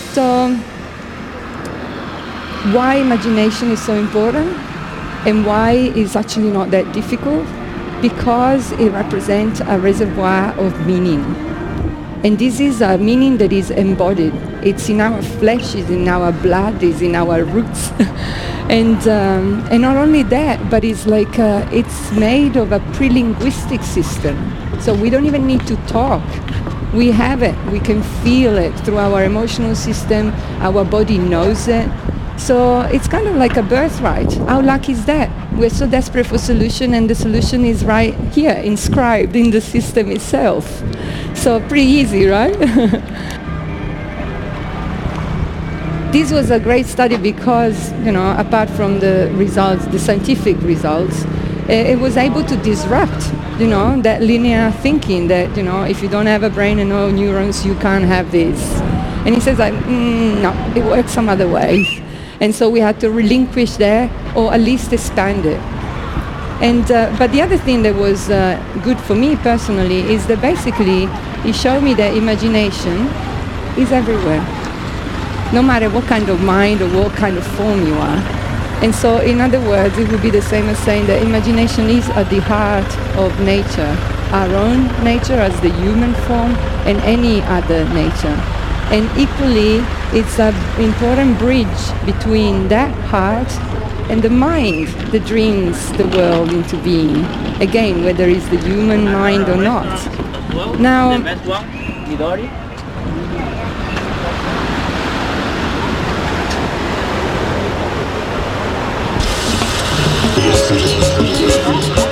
So why imagination is so important and why it's actually not that difficult? Because it represents a reservoir of meaning. And this is a meaning that is embodied. It's in our flesh, it's in our blood, it's in our roots. And not only that, but it's like it's made of a pre-linguistic system. So we don't even need to talk. We have it. We can feel it through our emotional system. Our body knows it. So it's kind of like a birthright. How lucky is that? We're so desperate for solution, and the solution is right here, inscribed in the system itself. So pretty easy, right? This was a great study because, apart from the results, the scientific results, it was able to disrupt, that linear thinking that, if you don't have a brain and no neurons, you can't have this. And he says, no, it works some other ways. And so we had to relinquish that, or at least expand it. And but the other thing that was good for me personally is that basically it showed me that imagination is everywhere, no matter what kind of mind or what kind of form you are. And so in other words, it would be the same as saying that imagination is at the heart of nature, our own nature as the human form and any other nature. And equally, it's an important bridge between that heart and the mind that dreams the world into being. Again, whether it's the human mind or not. Now, Midori.